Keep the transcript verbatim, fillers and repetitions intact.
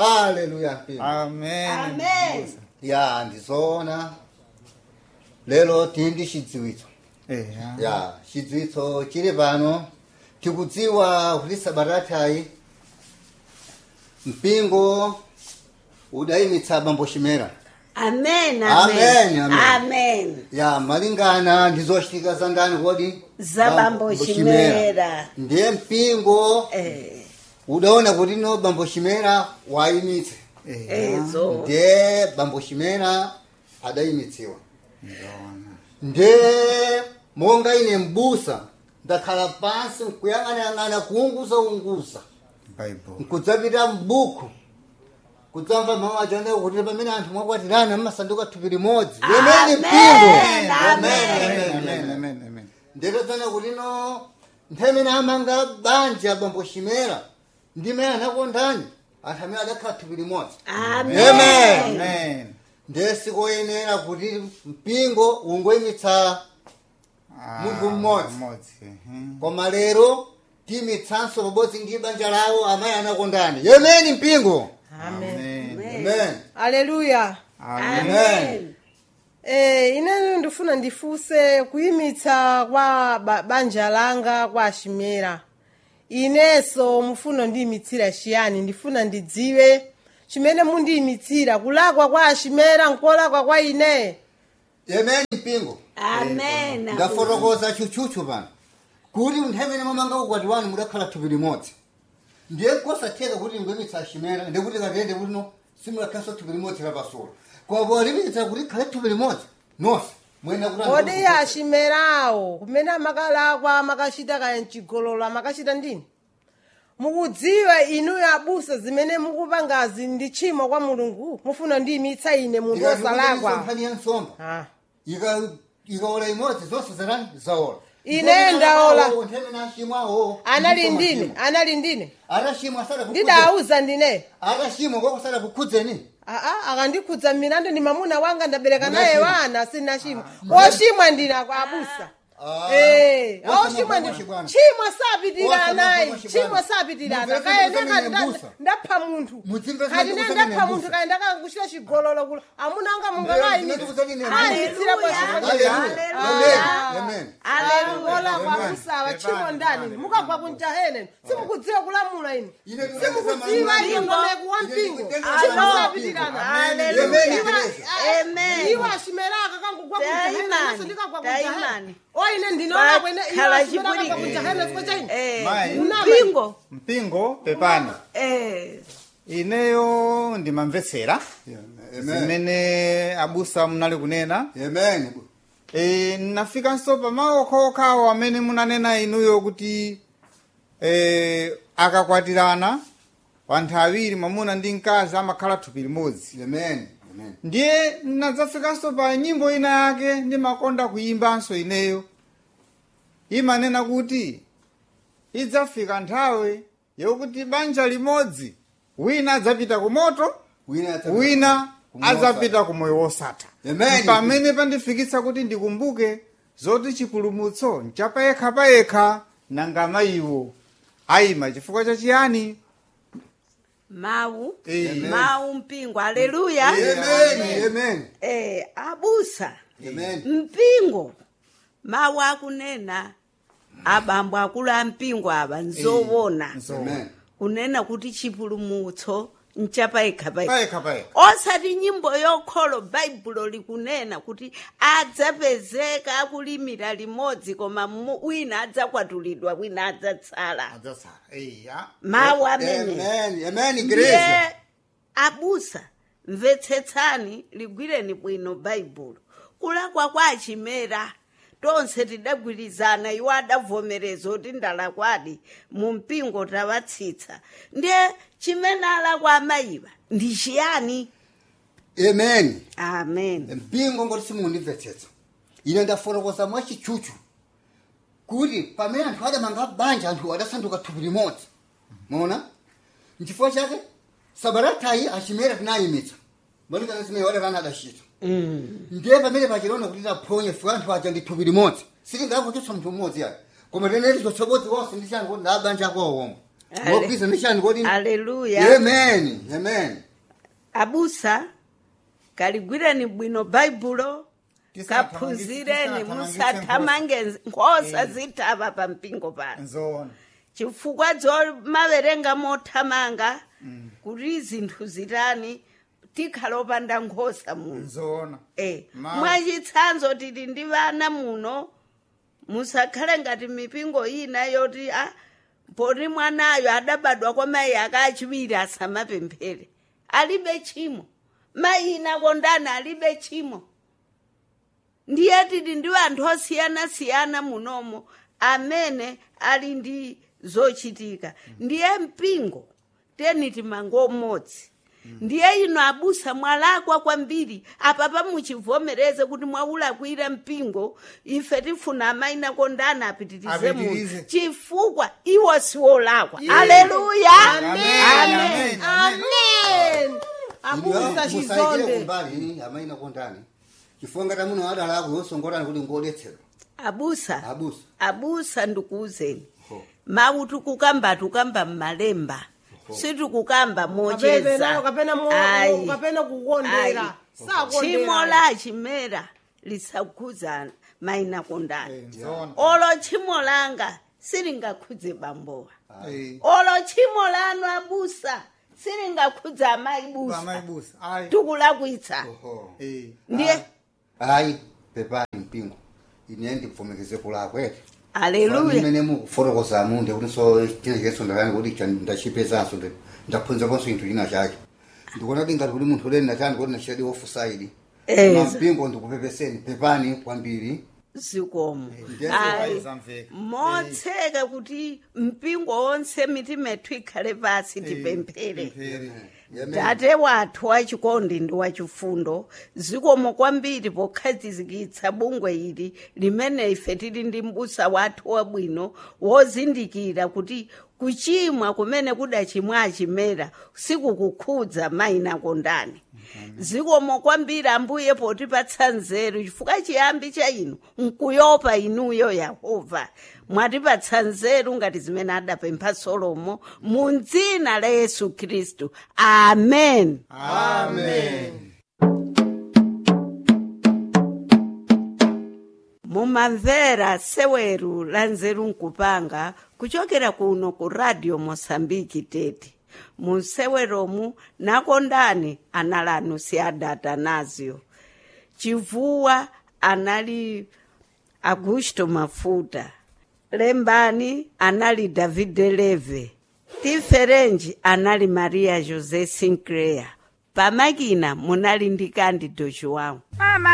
Haleluya mpingo. Amen. Amen. Ya ndizona lero tindi chidziwitso. Eh. Ya chidziwitso chiri pano tikudziwa kuti sabaratayi mpingo udayimitsa bambo Chimera. Amen. Amen, Amen. amen. Amen. Ya malingana ndizochitika za ndani kodi Za bambo Chimera. Ndiye mpingo Eh. udaona kuti no bambo Chimera wayimitse. Ezo. Ndiye bambo Chimera adayimitsiwa. Ndiye monga ine mbusa ndakhala pansi nkuyang'anayang'ana kuunguza unguza Bible. nkudzapita mbuku kudzamva mawu achonde kuti pamene anthu mwakwatirana mmasanduka thupi limodzi. Yemeni mpingo. Amen. Amen. Amen. Amen. Ndikadzana kuti no nthemene amanga banja bambo Chimera ndimene anakondani anthu amene adakhala thupi limodzi. Amen. Amen. Amen. Ndiye sikoyenera kuti mpingo ungoyimitsa munthu mmodzi. Mmodzi. Mhm. Koma lero timitsanso pabodzi ndi banja lawo amayi anakondani. Yemeni mpingo. Amen. Amen. Haleluya. Amen. Amen. Eh ine ndifuna ndifuse kuyimitsa kwa ba, banja langa kwa Chimera. Ineso mufuna ndiyimitsira chiyani ndifuna ndidziwe chimene mundiyimitsira kulakwa kwa Chimera nkolakwa kwa ine. Yemeni mpingo. Amen. Ndafotokoza chuchuchu pano kuti nthemene mamanga ukwati wanu mudakhala thupi limodzi. Ndiye kosatheka kuti ngoyimitsa Chimera ndikuti katende kuti no simulakhaso thupi limodzi lapasula. Kwa bwalimitsa kuti khale thupi limodzi nonse mwena kuti Kodi ya Chimerawo kumene amakalakwa amakachita kaya mchigololo amakachita ndini? Mukudziwa inu abusa zimene mukupangazi ndi chimo kwa Mulungu mufuna ndiyimitsa ine munthu osalakwa. nkhani ya nsomba. Ah. Ika ikaola imodzi zonse zarani zaola. Ine ndaola. Nthemene achimwawo. Anali ndine, anali ndine. Atachimwa asala kukhudza. Ndidauza ndine. Atachimwa kwakusala kukhudzeni. Aa akandikhudza milandu ndi mamuna wanga ndabereka naye wana sina chimwa. Oshimwa ndina kwa abusa. Eh, oshimwa ndi chimwa sapitirana naye. Chimwa sapitirana. Kaya ndeka ndapha munthu. Kali ndapha munthu kaya ndakakuchita chigololo kulo. Amuna anga mungalayi ni. Ayitsira kwa Amen. Haleluya kwa abusa wa chimwa ndani. Mukagwa kunjahene. Simukudziwa kulamula ine. Simukudziwa ine ngomeko wa mpingo. Chimwa sapitirana. Hallelujah. Amen. Iwa Chimera akakangugwa kunjahene naso ndikagwa kunjahene. Oine Ba- ndinola kwene khala iwa Chimera chipuri- akagwa kunjahene siko chaine. Eh. Mai. Mpingo. Mpingo pepani. Eh. Ineyo ndimamvetsera zimene abusa munali kunena. Amen. Eh nafikanso pamawu okhaokhawo amene munanena inuyo kuti eh akakwatirana anthu awiri mwamuna ndi mkazi amakhala thupi limodzi. Amen. Amen. Ndiye nadzafikanso pa nyimbo ina yake ndimakonda kuyimbanso ineyo imanena kuti idzafika nthawi yokuti banja limodzi wina adzapita ku moto wina adzapita ku moyo wosatha. Amen. Pamene pandifikitsa kuti ndikumbuke zoti chipulumutso nchapayekha payekha nanga mayiwo ayima chifukwa chachiyani. Mawu. Amen. Mawu mpingo. Haleluya. Amen. Amen. Eh, abusa. Amen. Mpingo. Mawu akunena abambo akulu a mpingo aba nzowona. Amen. Kunena kuti chipulumutso nchapayekha payekha. Payekha payekha. Osati nyimbo yokholo Baibulo likunena kuti adzapezeka akulimira limodzi koma mu- wina adzakwatulidwa wina adzatsala. Adzasala. Eya. Mawu amene. Amen. Amen. Ndiye Igreja. abusa mvetsetsani ligwireni bwino Baibulo. Kulakwa kwa Chimera tonse tidagwirizana iwo adavomereza kuti ndalakwadi mu mpingo tawatsitsa. Ndiye chimene alakwa amayiwa ndi chiyani? Amen. Amen. Mpingo ngoti simundimvetsetsa. Ine ndafotokoza mwachichuchu kuti pamene anthu adamanga banja anthu adasanduka thupi limodzi. Muona? Nchifukwa chake sabaratayi Chimera tinayimitsa. Malingana zimene wadakana adachita. Mm. Ndiye pamene pachilona kuti taphonye fuka anthu aja ndi thupi limodzi. Sitingakho chotsa munthu mmodzi yayi. Koma teneri chotsobodzi wonse ndi changu kuti ndabanja kwa omwe. Ale- mokristo ndishani kodi Haleluya. amen amen Abusa kaligwireni bwino baibulo Tisathamangise- kaphunzireni tisathamangise musathamange nkhosa zitava pa mpingo pano nzona chifukwa zomaverenga mothamanga kuti zinthu zitani tikhala opanda nkhosa muno nzona Eh, Ma- mwachitsanzo tili ndi vana muno musakhale ngati mipingo ina yoti a poti mwanayo adabadwa kwa mayi akachiwiri asamapemphere alibe chimo mayi ina kondani alibe chimo ndiye tili ndi anthu osiyana-siyana munomo amene ali ndi zochitika ndiye mpingo teni timango umodzi ndiye ino abusa mwalakwa kwambiri apa pamuchivomereze kuti mwaulakwira mpingo ife tifuna amaina kondana apitirize muno Apitirize. chifukwa iwo siwolakwa aleluya Amen. amen abusa chizonde kumbali amaina kondani chifukwa ngati muno adalako yosongolani kuti ngodetsedwa abusa abusa abusa ndikuuzeni Ho. mawu tikukamba tukamba mmalemba sitikukamba kapena mocheza kapena mo- Ayi. kapena kukondera chimo sakondera la chimera lisakhudza maina kondani nzona olo chimo langa silingakhudze bambowa Eh, olo chimo lanu abusa silingakhudza amayibusa amayibusa ayi tikulakwitsa Oho. eh ndiye ayi pepani mpingo ine ndikuvomekeze kulakwete aleluya imene mukufotokoza munde kuti so chinachikeso ndakani kuti cha- ndachipezanso ndi- ndaphunzakonso chinthu china chake ndikuona kuti ngati kuti munthu uleni natani kuti nachitadi ofusaidi Eh, ma mpingo ndikupepeseni pepani kwambiri zikomo Ndiye Ayi, zamveka. motseka kuti mpingo wonse mitima yathu ikhale pasi tipemphere Pemphere. tate wathu wachikondi ndi wachifundo zikomo kwambiri pokhazikitsa bungwe ili limene ife tili ndi mbusa wathu wabwino wozindikira kuti kuchimwa kumene kudachimwa achimera sikukukhudza mayina kondani zikomo kwambiri ambuye potipatsa nzeru chifukwa chiyambi cha inu nkuyopa inuyo yehova mwatipatsa nzeru ngati zimene adapempha solomo mu dzina la yesu khristu amen amen mumamvera seweru la nzeru nkupanga kuchokera kuno ku radio mosambiki tete munseweromu nakondani analanu si adatanazio chivuwa anali augusto mafuta lembani anali davide leve tiferenji anali maria josé sinclair pamakina munali ndi candido joão